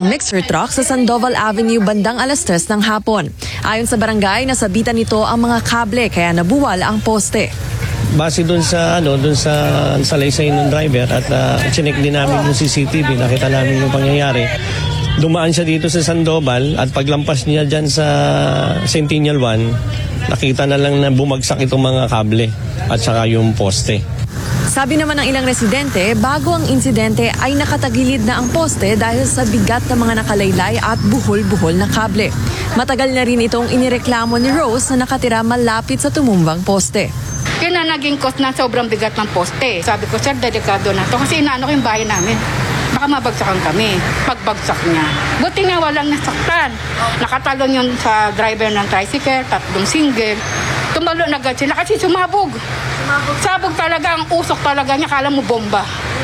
mixer truck sa Sandoval Avenue bandang 3:00 ng hapon. Ayon sa barangay, nasabitan nito ang mga kable kaya nabuwal ang poste. Base dun sa salaysay ng driver at chinek din namin yung CCTV, nakita namin yung pangyayari. Dumaan siya dito sa Sandoval at paglampas niya dyan sa Centennial 1, nakita na lang na bumagsak itong mga kable at saka yung poste. Sabi naman ng ilang residente, bago ang insidente ay nakatagilid na ang poste dahil sa bigat ng mga nakalaylay at buhol-buhol na kable. Matagal na rin itong inireklamo ni Rose na nakatira malapit sa tumumbang poste. Yun na naging cause na sobrang bigat ng poste. Sabi ko, sir, delikado na to kasi inaano ko yung bahay namin. Baka mabagsakan kami. Pagbagsak niya. Buti nga walang nasaktan. Nakatalon yun sa driver ng tricycle, 3 single. Tumalo na agad sila kasi sumabog. Sabog talaga, ang usok talaga niya, kala mo bomba.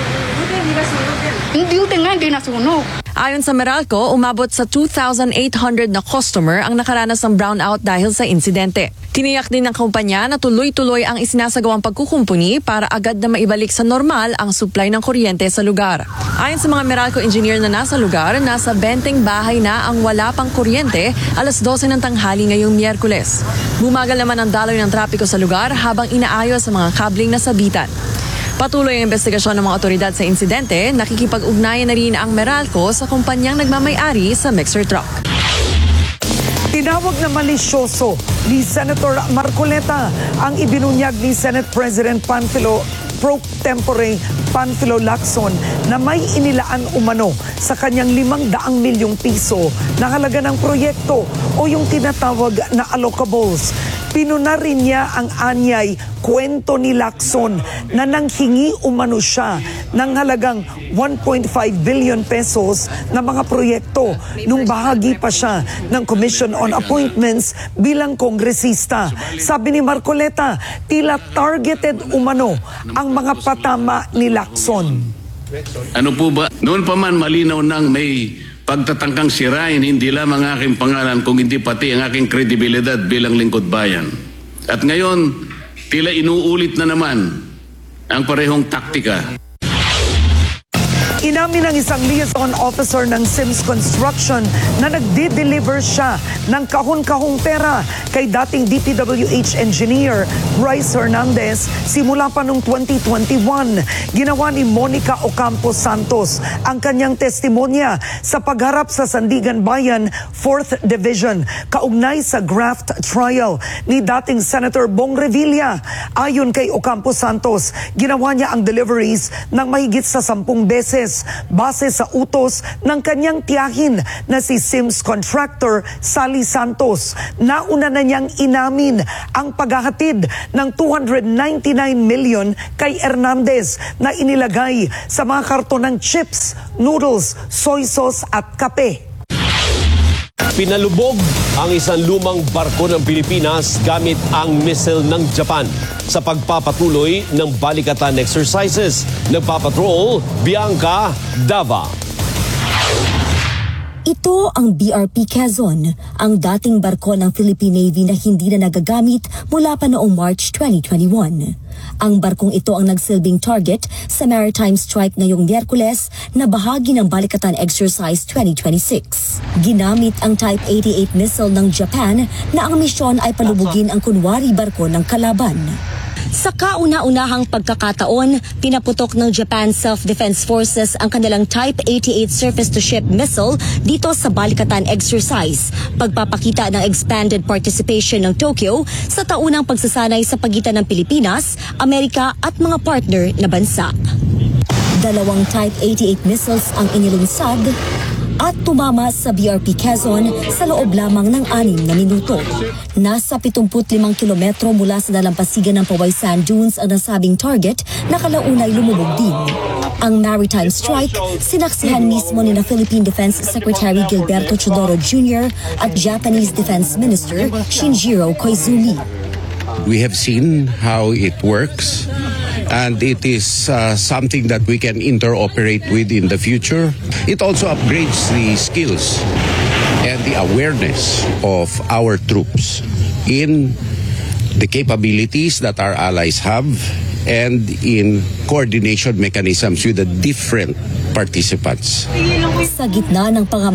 Hindi nasunog. Ayon sa Meralco, umabot sa 2,800 na customer ang nakaranas ng brownout dahil sa insidente. Tiniyak din ng kumpanya na tuloy-tuloy ang isinasagawang pagkukumpuni para agad na maibalik sa normal ang supply ng kuryente sa lugar. Ayon sa mga Meralco engineer na nasa lugar, nasa 20 bahay na ang wala pang kuryente 12:00 ng tanghali ngayong Miyerkules. Bumagal naman ang daloy ng trapiko sa lugar habang inaayos ang mga kabling nasabitan. Patuloy ang investigasyon ng mga otoridad sa insidente, nakikipag-ugnayan na rin ang Meralco sa kumpanyang nagmamay-ari sa mixer truck. Tinawag na malisyoso ni Senator Marcoleta ang ibinunyag ni Senate President Pro Tempore Panfilo Lacson na may inilaan umano sa kanyang 500 milyong piso na halaga ng proyekto o yung tinatawag na allocables. Pinuna rin niya ang anyay kwento ni Lacson na nanghingi umano siya ng halagang 1.5 billion pesos na mga proyekto nung bahagi pa siya ng Commission on Appointments bilang kongresista. Sabi ni Marcoleta, tila targeted umano ang mga patama ni Lacson. Ano po ba? Noon pa man malinaw nang may pagtatangkang sirain hindi lamang aking pangalan kung hindi pati ang aking kredibilidad bilang lingkod bayan. At ngayon, tila inuulit na naman ang parehong taktika. Inamin ng isang liaison officer ng Sims Construction na nagdi-deliver siya ng kahon-kahong pera kay dating DPWH engineer Bryce Hernandez simula pa noong 2021. Ginawa ni Monica Ocampo Santos ang kanyang testimonya sa pagharap sa Sandigan Bayan 4th Division kaugnay sa graft trial ni dating Senator Bong Revilla. Ayon kay Ocampo Santos, ginawa niya ang deliveries ng mahigit sa 10 beses base sa utos ng kanyang tiyahin na si Sims contractor Sally Santos. Nauna na niyang inamin ang paghahatid ng 299 million kay Hernandez na inilagay sa mga karton ng chips, noodles, soy sauce at kape. Pinalubog ang isang lumang barko ng Pilipinas gamit ang missile ng Japan sa pagpapatuloy ng balikatan exercises. Nagpapatrol, Bianca Dava. Ito ang BRP Quezon, ang dating barko ng Philippine Navy na hindi na nagagamit mula pa noong March 2021. Ang barkong ito ang nagsilbing target sa maritime strike ngayong Miyerkules na bahagi ng Balikatan Exercise 2026. Ginamit ang Type 88 missile ng Japan na ang misyon ay palubugin ang kunwari barko ng kalaban. Sa kauna-unahang pagkakataon, pinaputok ng Japan Self-Defense Forces ang kanilang Type 88 surface-to-ship missile dito sa Balikatan Exercise, pagpapakita ng expanded participation ng Tokyo sa taunang pagsasanay sa pagitan ng Pilipinas, Amerika at mga partner na bansa. 2 Type 88 missiles ang inilunsad at tumama sa BRP Quezon sa loob lamang ng 6 na minuto. Nasa 75 kilometro mula sa dalampasigan ng Poway Sand Dunes ang nasabing target na kalaunay lumubog din. Ang maritime strike, sinaksihan mismo ni na Philippine Defense Secretary Gilberto Chodoro Jr. at Japanese Defense Minister Shinjiro Koizumi. We have seen how it works, and it is something that we can interoperate with in the future. It also upgrades the skills and the awareness of our troops in the capabilities that our allies have and in coordination mechanisms with the different participants. Sa gitna ng